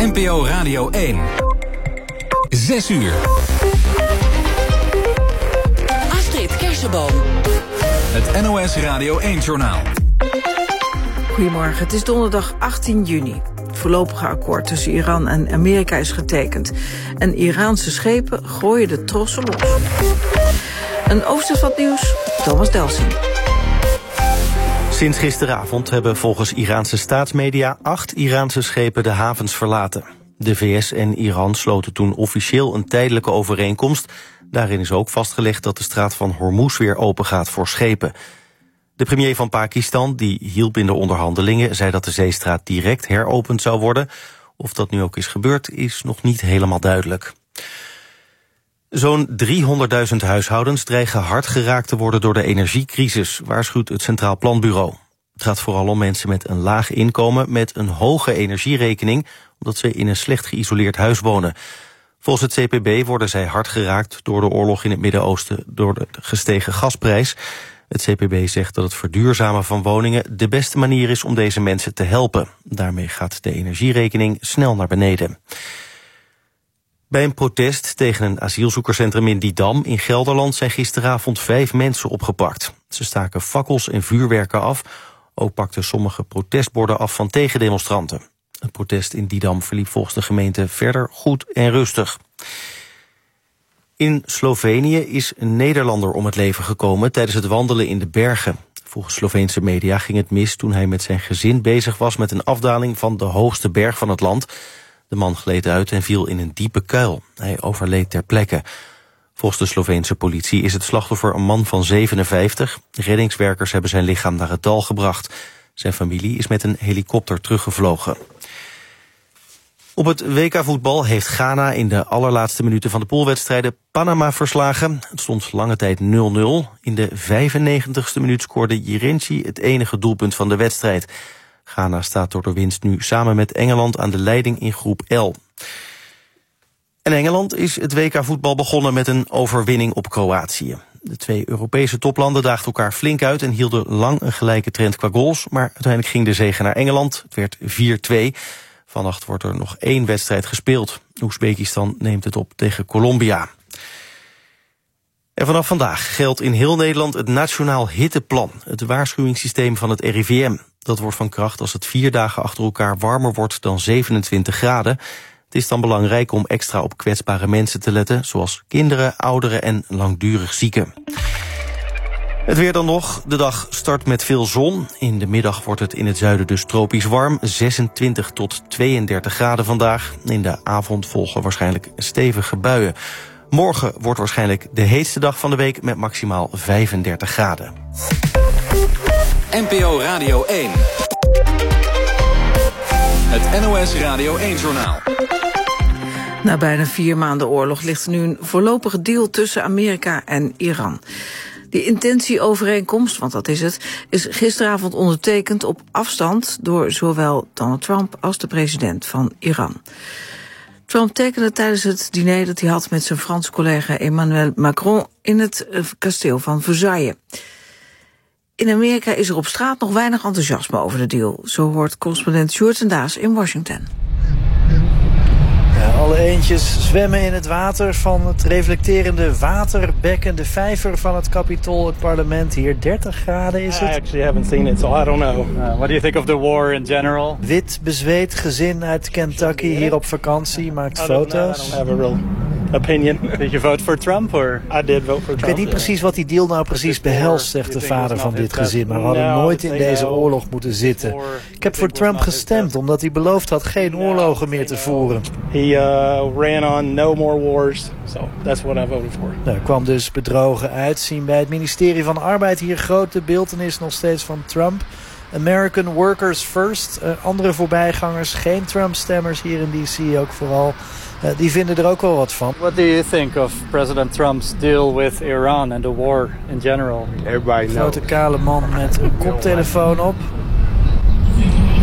NPO Radio 1. 6 uur. Astrid Kersenboom. Het NOS Radio 1-journaal. Goedemorgen, het is donderdag 18 juni. Het voorlopige akkoord tussen Iran en Amerika is getekend. En Iraanse schepen gooien de trossen los. Een overzicht van het nieuws, Thomas Delsing. Sinds gisteravond hebben volgens Iraanse staatsmedia 8 Iraanse schepen de havens verlaten. De VS en Iran sloten toen officieel een tijdelijke overeenkomst. Daarin is ook vastgelegd dat de straat van Hormuz weer open gaat voor schepen. De premier van Pakistan, die hielp in de onderhandelingen, zei dat de zeestraat direct heropend zou worden. Of dat nu ook is gebeurd, is nog niet helemaal duidelijk. Zo'n 300.000 huishoudens dreigen hard geraakt te worden door de energiecrisis, waarschuwt het Centraal Planbureau. Het gaat vooral om mensen met een laag inkomen met een hoge energierekening, omdat ze in een slecht geïsoleerd huis wonen. Volgens het CPB worden zij hard geraakt door de oorlog in het Midden-Oosten door de gestegen gasprijs. Het CPB zegt dat het verduurzamen van woningen de beste manier is om deze mensen te helpen. Daarmee gaat de energierekening snel naar beneden. Bij een protest tegen een asielzoekerscentrum in Didam in Gelderland zijn gisteravond 5 mensen opgepakt. Ze staken fakkels en vuurwerken af. Ook pakten sommige protestborden af van tegendemonstranten. Het protest in Didam verliep volgens de gemeente verder goed en rustig. In Slovenië is een Nederlander om het leven gekomen tijdens het wandelen in de bergen. Volgens Sloveense media ging het mis toen hij met zijn gezin bezig was met een afdaling van de hoogste berg van het land. De man gleed uit en viel in een diepe kuil. Hij overleed ter plekke. Volgens de Sloveense politie is het slachtoffer een man van 57. Reddingswerkers hebben zijn lichaam naar het dal gebracht. Zijn familie is met een helikopter teruggevlogen. Op het WK-voetbal heeft Ghana in de allerlaatste minuten van de poolwedstrijden Panama verslagen. Het stond lange tijd 0-0. In de 95ste minuut scoorde Jirenci het enige doelpunt van de wedstrijd. Ghana staat door de winst nu samen met Engeland aan de leiding in groep L. En Engeland is het WK-voetbal begonnen met een overwinning op Kroatië. De 2 Europese toplanden daagden elkaar flink uit en hielden lang een gelijke trend qua goals. Maar uiteindelijk ging de zege naar Engeland. Het werd 4-2. Vannacht wordt er nog 1 wedstrijd gespeeld. Oezbekistan neemt het op tegen Colombia. En vanaf vandaag geldt in heel Nederland het Nationaal Hitteplan. Het waarschuwingssysteem van het RIVM. Dat wordt van kracht als het 4 dagen achter elkaar warmer wordt dan 27 graden. Het is dan belangrijk om extra op kwetsbare mensen te letten, zoals kinderen, ouderen en langdurig zieken. Het weer dan nog. De dag start met veel zon. In de middag wordt het in het zuiden dus tropisch warm. 26 tot 32 graden vandaag. In de avond volgen waarschijnlijk stevige buien. Morgen wordt waarschijnlijk de heetste dag van de week met maximaal 35 graden. NPO Radio 1. Het NOS Radio 1-journaal. Na bijna 4 maanden oorlog ligt er nu een voorlopige deal tussen Amerika en Iran. Die intentieovereenkomst, want dat is het, is gisteravond ondertekend op afstand door zowel Donald Trump als de president van Iran. Trump tekende tijdens het diner dat hij had met zijn Franse collega Emmanuel Macron in het kasteel van Versailles. In Amerika is er op straat nog weinig enthousiasme over de deal. Zo hoort correspondent Sjoerd en Daas in Washington. Ja, alle eendjes zwemmen in het water van het reflecterende waterbekken, de vijver van het Capitool, het parlement. Hier 30 graden is het. I actually haven't seen it, so I don't know. What do you think of the war in general? Wit bezweet gezin uit Kentucky hier op vakantie, maakt foto's. I don't have a real opinion. Did you vote for Trump or I did vote for Trump? Ik weet niet precies wat die deal nou precies behelst, zegt de vader van dit gezin. Maar we hadden nooit in deze oorlog moeten zitten. Ik heb voor Trump gestemd omdat hij beloofd had geen oorlogen meer te voeren. He ran on no more wars, so that's what I voted for. Er kwam dus bedrogen uitzien bij het ministerie van Arbeid. Hier grote beeltenis nog steeds van Trump. American Workers First. Andere voorbijgangers, geen Trump-stemmers hier in D.C. ook vooral. Die vinden er ook wel wat van. What do you think of President Trump's deal with Iran and the war in general? Een grote kale man met een koptelefoon op.